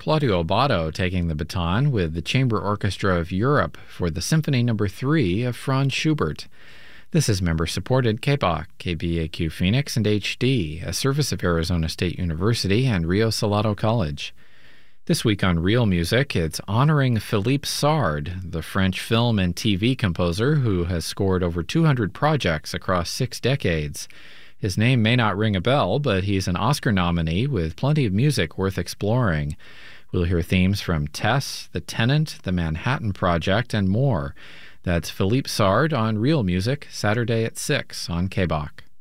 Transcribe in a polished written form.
Claudio Abbado taking the baton with the Chamber Orchestra of Europe for the Symphony No. 3 of Franz Schubert. This is member-supported KBAQ, KBAQ Phoenix, and HD, a service of Arizona State University and Rio Salado College. This week on Real Music, it's honoring Philippe Sard, the French film and TV composer who has scored over 200 projects across 6 decades. His name may not ring a bell, but he's an Oscar nominee with plenty of music worth exploring. We'll hear themes from Tess, The Tenant, The Manhattan Project, and more. That's Philippe Sard on Real Music, Saturday at 6 on KBAQ.